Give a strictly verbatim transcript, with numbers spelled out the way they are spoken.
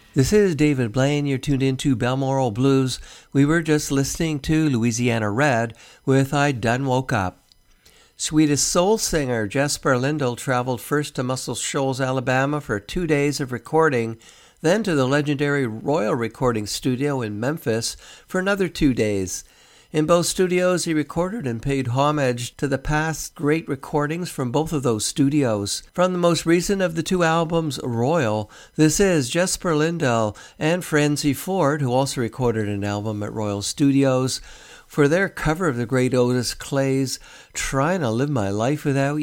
This is David Blaine. You're tuned into Balmoral Blues. We were just listening to Louisiana Red with I Done Woke Up. Swedish soul singer Jesper Lindell traveled first to Muscle Shoals, Alabama for two days of recording, then to the legendary Royal Recording Studio in Memphis for another two days. In both studios, he recorded and paid homage to the past great recordings from both of those studios. From the most recent of the two albums, Royal, this is Jesper Lindell and Francie Ford, who also recorded an album at Royal Studios, for their cover of the great Otis Clay's Trying to Live My Life Without You.